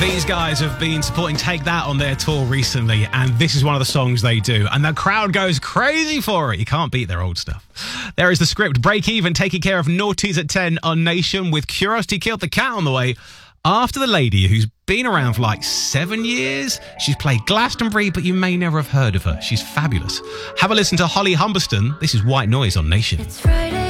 These guys have been supporting Take That on their tour recently, and this is one of the songs they do, and the crowd goes crazy for it. You can't beat their old stuff. There is The Script, Break Even, taking care of Naughties at 10 on Nation, with Curiosity Killed the Cat on the way. After the lady who's been around for like 7 years. She's played Glastonbury, but you may never have heard of her. She's fabulous. Have a listen to Holly Humberston. This is White Noise on Nation. It's Friday.